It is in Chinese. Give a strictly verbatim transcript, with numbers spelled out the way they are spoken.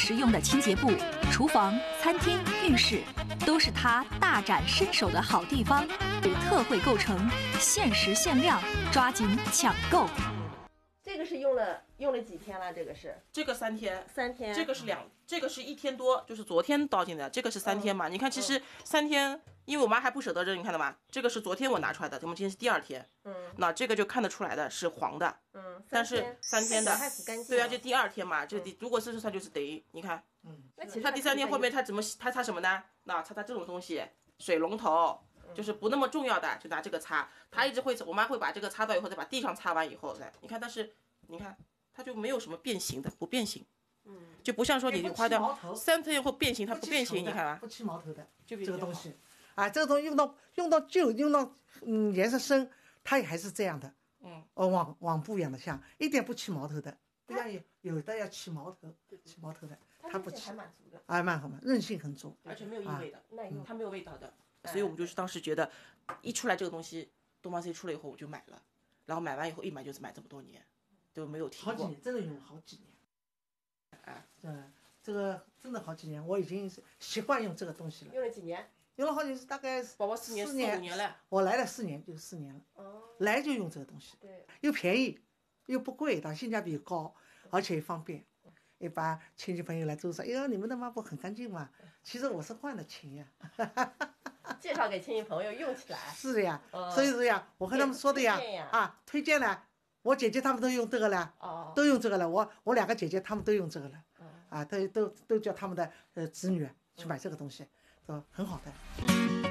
实用的清洁布，厨房、餐厅、浴室都是他大展身手的好地方。特惠购城，限时限量，抓紧抢购。 这个是用了用了几天了？这个是这个三天， 三天， 这个是两，这个是一天多，就是昨天倒进的，这个是三天嘛？嗯、你看，其实三天。因为我妈还不舍得扔，你看到吗？这个是昨天我拿出来的，我们今天是第二天。嗯，那这个就看得出来的是黄的。嗯，但是三天的，对啊，就第二天嘛，就第、嗯、如果是算就是等于你看，嗯，那其实它第三天后面它怎么它擦什么呢？那擦擦这种东西，水龙头就是不那么重要的，就拿这个擦。它一直会，我妈会把这个擦到以后，再把地上擦完以后再，你看，但是你看它就没有什么变形的，不变形。嗯，就不像说你花掉三天后变形，它不变形，你看吧， 不起毛头的， 就这个东西。啊，这个东西用到用到旧，用到嗯颜色深，它也还是这样的，嗯，哦，网网布一样的像，一点不起毛头的，不像有有的要起毛头，起毛头的，它不起， 还蛮足的， 啊，蛮好嘛，韧性很足， 而且没有异味的， 耐用， 它没有味道的，所以我们就是当时觉得，一出来这个东西，东方 C 出了以后我就买了，然后买完以后一买就是买这么多年，都没有停过， 好几年，真的用了好几年，啊，嗯，这个真的好几年，我已经习惯用这个东西了， 用了几年？ 用了好几次，大概宝宝四年、四五年了。 我来了四年，就四年了。哦，来就用这个东西，对，又便宜，又不贵，它性价比高，而且也方便。一般亲戚朋友来都说：“哎呦，你们的抹布很干净嘛。”其实我是换的钱呀。 介绍给亲戚朋友用起来。 是的呀，嗯、所以说呀，我和他们说的呀，呀啊，推荐了。我姐姐他们都用这个了，哦，都用这个了。我我两个姐姐他们都用这个了，哦、啊，都都都叫他们的呃子女去买这个东西。嗯，很好的。